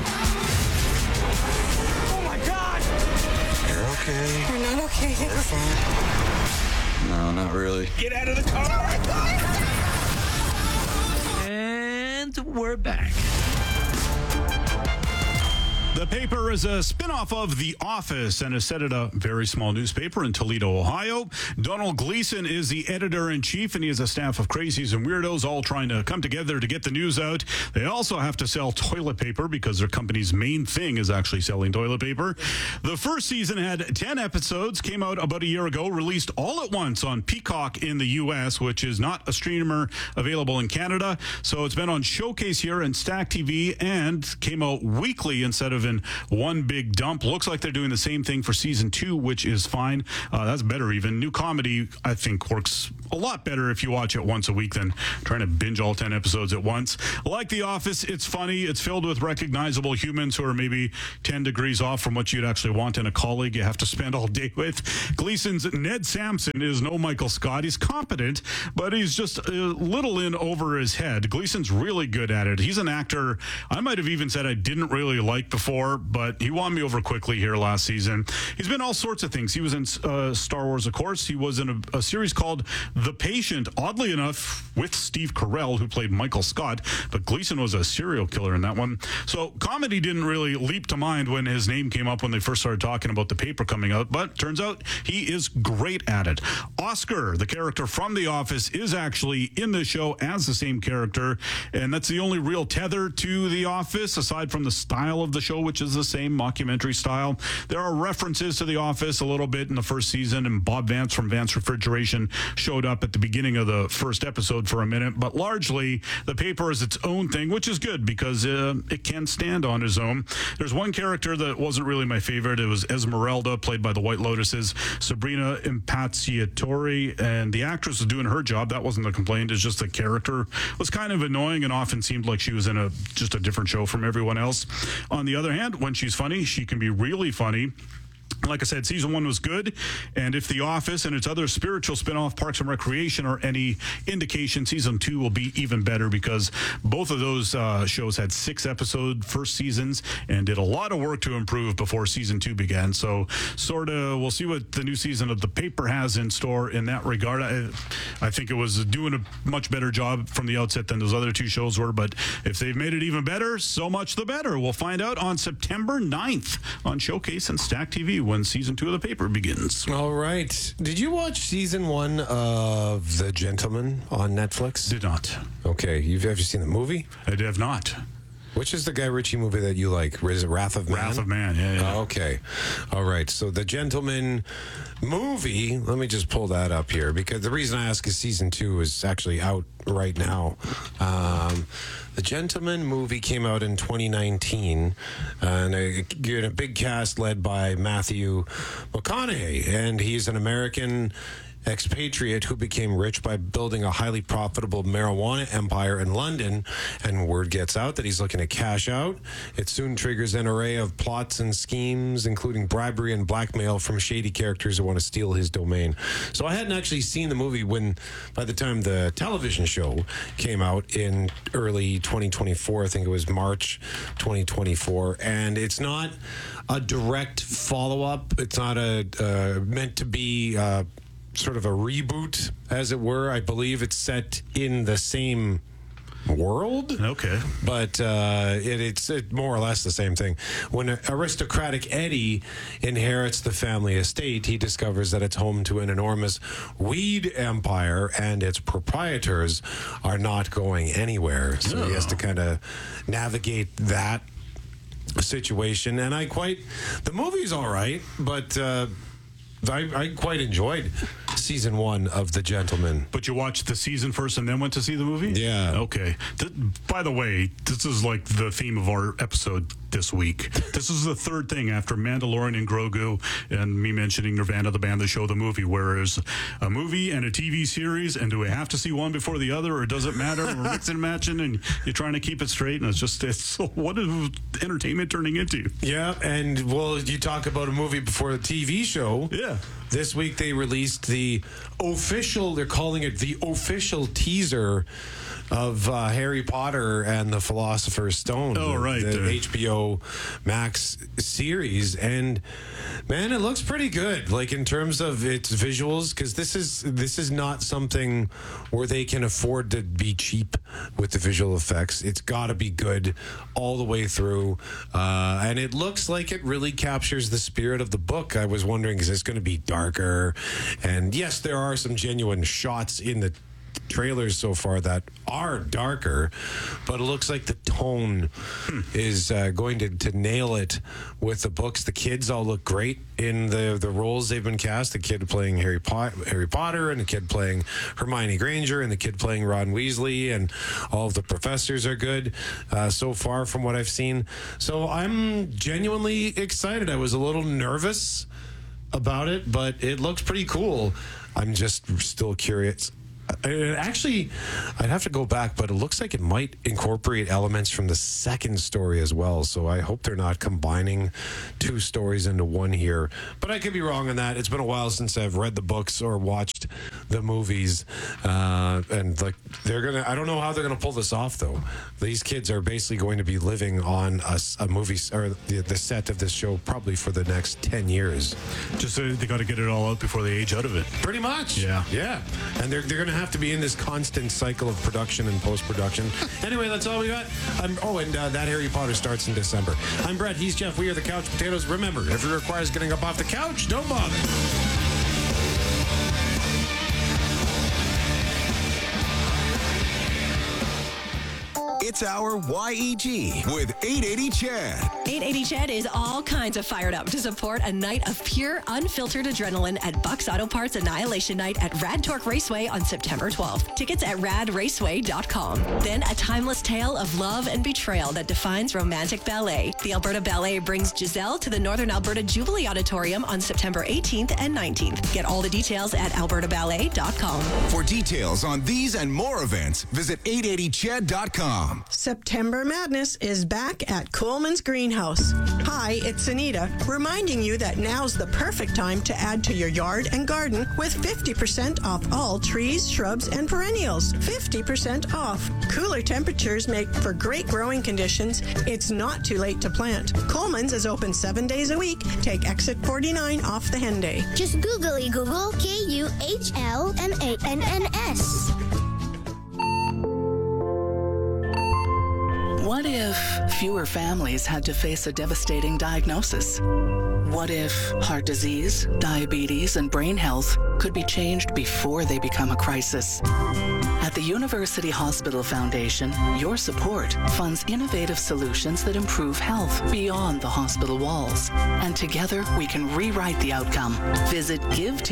Oh my God! You're okay. You're not okay. We're fine. No, not really. Get out of the car! And we're back. The paper is a spin-off of The Office and is set at a very small newspaper in Toledo, Ohio. Donald Gleason is the editor-in-chief, and he has a staff of crazies and weirdos all trying to come together to get the news out. They also have to sell toilet paper because their company's main thing is actually selling toilet paper. The first season had 10 episodes, came out about a year ago, released all at once on Peacock in the U.S., which is not a streamer available in Canada. So it's been on Showcase here and Stack TV and came out weekly instead of in one big dump. Looks like they're doing the same thing for season 2, which is fine. That's better even. New comedy, I think, works a lot better if you watch it once a week than trying to binge all 10 episodes at once. Like The Office, it's funny. It's filled with recognizable humans who are maybe 10 degrees off from what you'd actually want in a colleague you have to spend all day with. Gleason's Ned Sampson is no Michael Scott. He's competent, but he's just a little in over his head. Gleason's really good at it. He's an actor I might have even said I didn't really like before, but he won me over quickly here last season. He's been all sorts of things. He was in Star Wars, of course. He was in a series called The Patient, oddly enough, with Steve Carell, who played Michael Scott, but Gleason was a serial killer in that one. So comedy didn't really leap to mind when his name came up when they first started talking about the paper coming out, but turns out he is great at it. Oscar, the character from The Office, is actually in the show as the same character, and that's the only real tether to The Office, aside from the style of the show, which is the same mockumentary style. There are references to The Office a little bit in the first season, and Bob Vance from Vance Refrigeration showed up at the beginning of the first episode for a minute, but largely the paper is its own thing, which is good because it can stand on its own. There's one character that wasn't really my favorite. It was Esmeralda, played by the White Lotus's Sabrina Impacciatore, and the actress was doing her job. That wasn't the complaint. It's just the character was kind of annoying and often seemed like she was in just a different show from everyone else. On the other hand, when she's funny, she can be really funny. Like I said, season 1 was good, and if The Office and its other spiritual spinoff, Parks and Recreation, are any indication, season 2 will be even better because both of those shows had 6-episode first seasons and did a lot of work to improve before season 2 began. So we'll see what the new season of The Paper has in store in that regard. I think it was doing a much better job from the outset than those other 2 shows were, but if they've made it even better, so much the better. We'll find out on September 9th on Showcase and Stack TV when season 2 of The Paper begins. All right. Did you watch season 1 of The Gentleman on Netflix? Did not. Okay. Have you seen the movie? I have not. Which is the Guy Ritchie movie that you like? Is it Wrath of Man? Wrath of Man, yeah. Oh, okay. All right. So The Gentleman movie, let me just pull that up here because the reason I ask is season 2 is actually out right now. The Gentleman movie came out in 2019, and a big cast led by Matthew McConaughey, and he's an American expatriate who became rich by building a highly profitable marijuana empire in London, and word gets out that he's looking to cash out. It soon triggers an array of plots and schemes, including bribery and blackmail from shady characters who want to steal his domain. So I hadn't actually seen the movie by the time the television show came out in early 2024. I think it was March 2024, and it's not a direct follow-up. It's not meant to be sort of a reboot, as it were. I believe it's set in the same world. Okay. But it's more or less the same thing. When aristocratic Eddie inherits the family estate, he discovers that it's home to an enormous weed empire, and its proprietors are not going anywhere. So he has to kind of navigate that situation. And the movie's all right, but I quite enjoyed season 1 of The Gentleman. But you watched the season first and then went to see the movie? Yeah. Okay. By the way, this is like the theme of our episode this week. This is the third thing after Mandalorian and Grogu and me mentioning Nirvana, the band, the show, the movie, whereas a movie and a TV series, and do we have to see one before the other, or does it matter? We're mixing and matching, and you're trying to keep it straight, and it's what is entertainment turning into? Yeah, and well, you talk about a movie before the TV show. Yeah. This week they released they're calling it the official teaser of Harry Potter and the Philosopher's Stone. Oh, right. The HBO Max series. And, man, it looks pretty good, like in terms of its visuals, because this is not something where they can afford to be cheap with the visual effects. It's got to be good all the way through. And it looks like it really captures the spirit of the book. I was wondering, is this going to be darker? And yes, there are some genuine shots in the trailers so far that are darker, but it looks like the tone is going to nail it with the books. The kids all look great in the roles they've been cast. The kid playing Harry Potter, and the kid playing Hermione Granger, and the kid playing Ron Weasley, and all of the professors are good so far from what I've seen. So I'm genuinely excited. I was a little nervous about it, but it looks pretty cool. I'm just still curious. Actually, I'd have to go back, but it looks like it might incorporate elements from the second story as well. So I hope they're not combining two stories into one here. But I could be wrong on that. It's been a while since I've read the books or watched the movies. And like I don't know how they're gonna pull this off though. These kids are basically going to be living on a movie or the set of this show probably for the next 10 years. Just so they got to get it all out before they age out of it. Pretty much. Yeah. And they're gonna have to be in this constant cycle of production and post-production. Anyway, that's all we got. That Harry Potter starts in December. I'm Brett. He's Jeff. We are the Couch Potatoes. Remember, if it requires getting up off the couch, don't bother. It's our YEG with 880 Chad. 880 Chad is all kinds of fired up to support a night of pure, unfiltered adrenaline at Bucks Auto Parts Annihilation Night at Rad Torque Raceway on September 12th. Tickets at radraceway.com. Then a timeless tale of love and betrayal that defines romantic ballet. The Alberta Ballet brings Giselle to the Northern Alberta Jubilee Auditorium on September 18th and 19th. Get all the details at albertaballet.com. For details on these and more events, visit 880chad.com. September Madness is back at Coleman's Greenhouse. Hi, it's Anita, reminding you that now's the perfect time to add to your yard and garden with 50% off all trees, shrubs, and perennials. 50% off. Cooler temperatures make for great growing conditions. It's not too late to plant. Coleman's is open 7 days a week. Take exit 49 off the Henday. Just Google KUHLMANNS. What if fewer families had to face a devastating diagnosis? What if heart disease, diabetes, and brain health could be changed before they become a crisis? At the University Hospital Foundation, your support funds innovative solutions that improve health beyond the hospital walls. And together, we can rewrite the outcome. Visit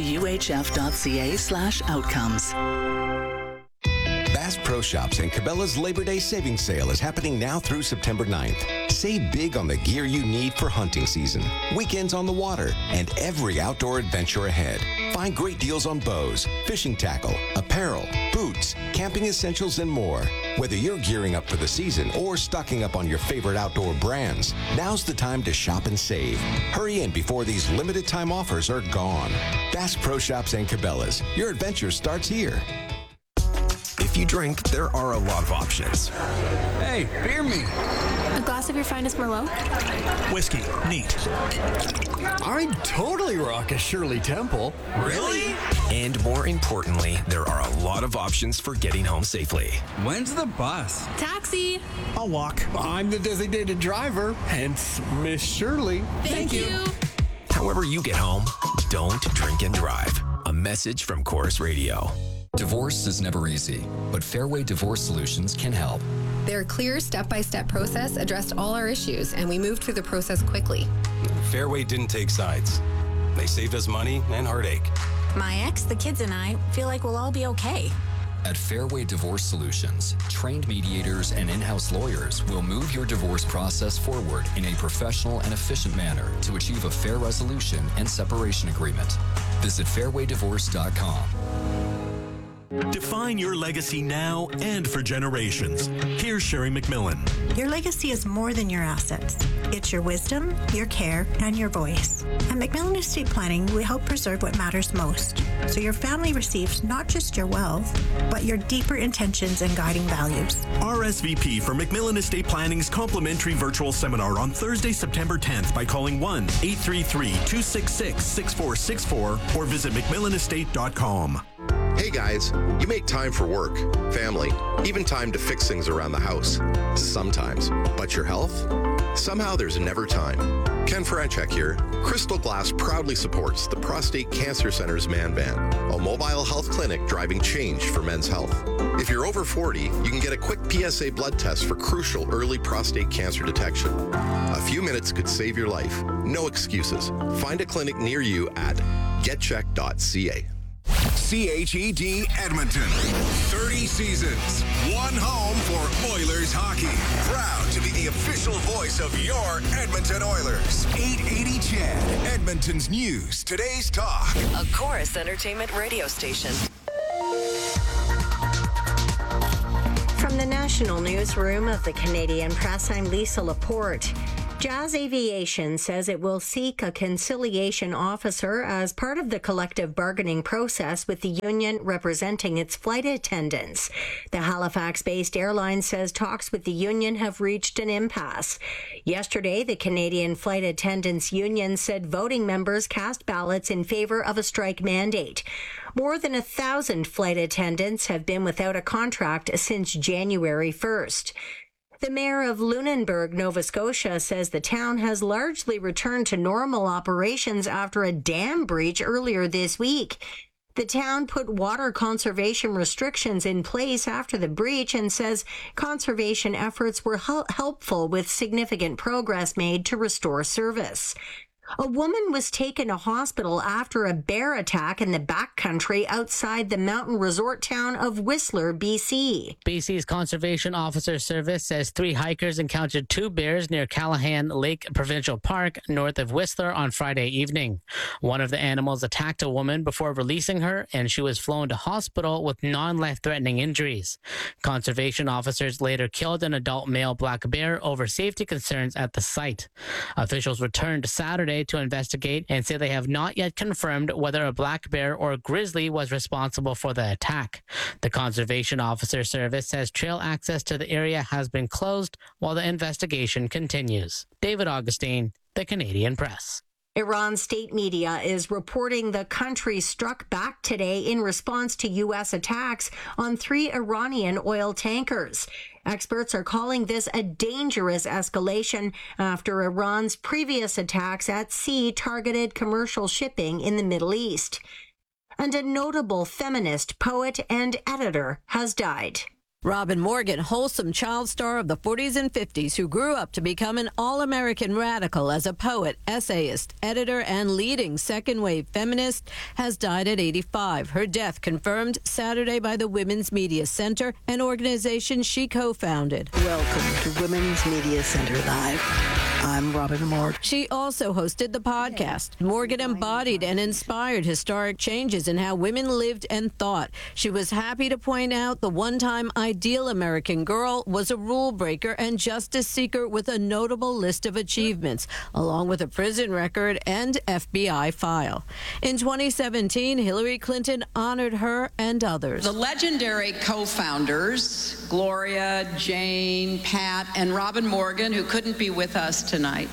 givetouhf.ca/outcomes. Bass Pro Shops and Cabela's Labor Day Savings Sale is happening now through September 9th. Save big on the gear you need for hunting season, weekends on the water, and every outdoor adventure ahead. Find great deals on bows, fishing tackle, apparel, boots, camping essentials, and more. Whether you're gearing up for the season or stocking up on your favorite outdoor brands, now's the time to shop and save. Hurry in before these limited time offers are gone. Bass Pro Shops and Cabela's. Your adventure starts here. If you drink, there are a lot of options. Hey, beer me. A glass of your finest Merlot? Whiskey, neat. I'd totally rock a Shirley Temple. Really? And more importantly, there are a lot of options for getting home safely. When's the bus? Taxi. I'll walk. I'm the designated driver, hence Miss Shirley. Thank you. However you get home, don't drink and drive. A message from Chorus Radio. Divorce is never easy, but Fairway Divorce Solutions can help. Their clear step-by-step process addressed all our issues, and we moved through the process quickly. Fairway didn't take sides. They saved us money and heartache. My ex, the kids, and I feel like we'll all be okay. At Fairway Divorce Solutions, trained mediators and in-house lawyers will move your divorce process forward in a professional and efficient manner to achieve a fair resolution and separation agreement. Visit fairwaydivorce.com. Define your legacy now and for generations. Here's Sherry McMillan. Your legacy is more than your assets. It's your wisdom, your care, and your voice. At Macmillan Estate Planning, we help preserve what matters most. so your family receives not just your wealth, but your deeper intentions and guiding values. RSVP for Macmillan Estate Planning's complimentary virtual seminar on Thursday, September 10th by calling 1-833-266-6464 or visit macmillanestate.com. Hey guys, you make time for work, family, even time to fix things around the house. Sometimes. But your health? Somehow there's never time. Ken Franchek here. Crystal Glass proudly supports the Prostate Cancer Center's Man Van, a mobile health clinic driving change for men's health. If you're over 40, you can get a quick PSA blood test for crucial early prostate cancer detection. A few minutes could save your life. No excuses. Find a clinic near you at getcheck.ca. CHED Edmonton. 30 seasons. One home for Oilers hockey. Proud to be the official voice of your Edmonton Oilers. 880 CHED. Edmonton's news. Today's talk. A Chorus Entertainment radio station. From the National Newsroom of the Canadian Press, I'm Lisa Laporte. Jazz Aviation says it will seek a conciliation officer as part of the collective bargaining process with the union representing its flight attendants. The Halifax-based airline says talks with the union have reached an impasse. Yesterday, the Canadian Flight Attendants Union said voting members cast ballots in favor of a strike mandate. More than 1,000 flight attendants have been without a contract since January 1st. The mayor of Lunenburg, Nova Scotia, says the town has largely returned to normal operations after a dam breach earlier this week. The town put water conservation restrictions in place after the breach and says conservation efforts were helpful with significant progress made to restore service. A woman was taken to hospital after a bear attack in the backcountry outside the mountain resort town of Whistler, BC. BC's Conservation Officer Service says 3 hikers encountered 2 bears near Callahan Lake Provincial Park, north of Whistler, on Friday evening. One of the animals attacked a woman before releasing her, and she was flown to hospital with non-life-threatening injuries. Conservation officers later killed an adult male black bear over safety concerns at the site. Officials returned Saturday to investigate and say they have not yet confirmed whether a black bear or a grizzly was responsible for the attack. The Conservation Officer Service says trail access to the area has been closed while the investigation continues. David Augustine, The Canadian Press. Iran state media is reporting the country struck back today in response to U.S. attacks on 3 Iranian oil tankers. Experts are calling this a dangerous escalation after Iran's previous attacks at sea targeted commercial shipping in the Middle East. And a notable feminist poet and editor has died. Robin Morgan, wholesome child star of the 40s and 50s who grew up to become an all-American radical as a poet, essayist, editor, and leading second-wave feminist, has died at 85. Her death confirmed Saturday by the Women's Media Center, an organization she co-founded. Welcome to Women's Media Center Live. I'm Robin Morgan. She also hosted the podcast. Morgan embodied and inspired historic changes in how women lived and thought. She was happy to point out the one-time ideal American girl was a rule breaker and justice seeker with a notable list of achievements, along with a prison record and FBI file. In 2017, Hillary Clinton honored her and others. The legendary co-founders, Gloria, Jane, Pat, and Robin Morgan, who couldn't be with us tonight,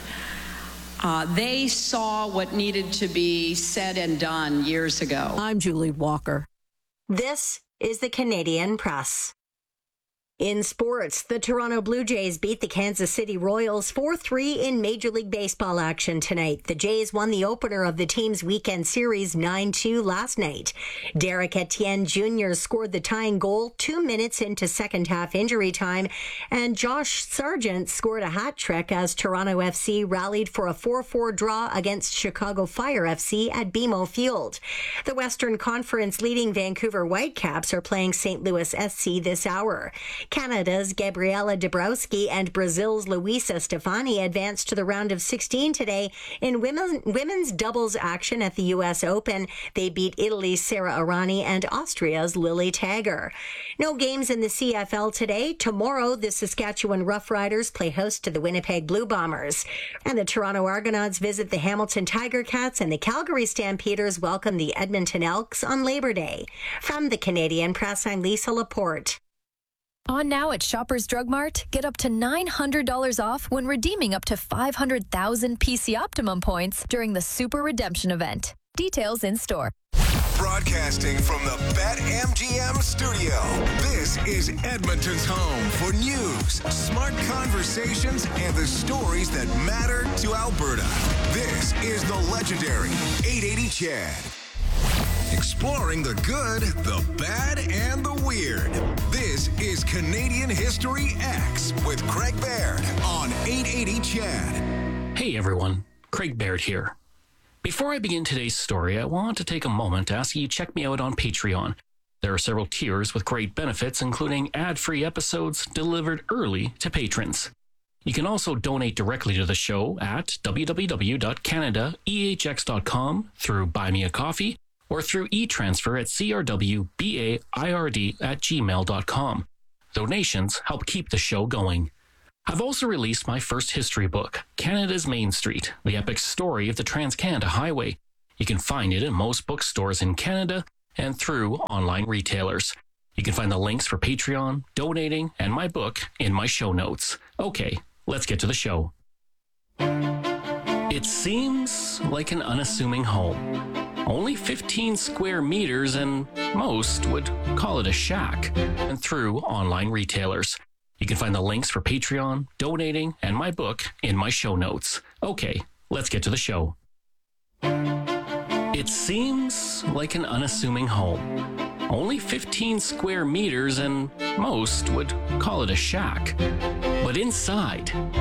they saw what needed to be said and done years ago. I'm Julie Walker. This is the Canadian Press. In sports, the Toronto Blue Jays beat the Kansas City Royals 4-3 in Major League Baseball action tonight. The Jays won the opener of the team's weekend series 9-2 last night. Derek Etienne Jr. scored the tying goal 2 minutes into second half injury time, and Josh Sargent scored a hat trick as Toronto FC rallied for a 4-4 draw against Chicago Fire FC at BMO Field. The Western Conference leading Vancouver Whitecaps are playing St. Louis SC this hour. Canada's Gabriela Dabrowski and Brazil's Luisa Stefani advanced to the round of 16 today in women's doubles action at the U.S. Open. They beat Italy's Sara Errani and Austria's Lily Tagger. No games in the CFL today. Tomorrow, the Saskatchewan Roughriders play host to the Winnipeg Blue Bombers. And the Toronto Argonauts visit the Hamilton Tiger Cats, and the Calgary Stampeders welcome the Edmonton Elks on Labor Day. From the Canadian Press, I'm Lisa Laporte. On now at Shoppers Drug Mart, get up to $900 off when redeeming up to 500,000 PC Optimum points during the Super Redemption event. Details in store. Broadcasting from the BetMGM studio, this is Edmonton's home for news, smart conversations, and the stories that matter to Alberta. This is the legendary 880 Chad. Exploring the good, the bad, and the weird. This is Canadian History X with Craig Baird on 880 Chad. Hey everyone, Craig Baird here. Before I begin today's story, I want to take a moment to ask you to check me out on Patreon. There are several tiers with great benefits, including ad-free episodes delivered early to patrons. You can also donate directly to the show at www.canadaehx.com through Buy Me a Coffee or through e-transfer at crwbaird@gmail.com. Donations help keep the show going. I've also released my first history book, Canada's Main Street, the epic story of the Trans-Canada Highway. You can find it in most bookstores in Canada and through online retailers. You can find the links for Patreon, donating, and my book in my show notes. Okay, let's get to the show. It seems like an unassuming home. Only 15 square meters, and most would call it a shack, and through online retailers. You can find the links for Patreon, donating, and my book in my show notes. Okay, let's get to the show. It seems like an unassuming home. Only 15 square meters, and most would call it a shack. But inside,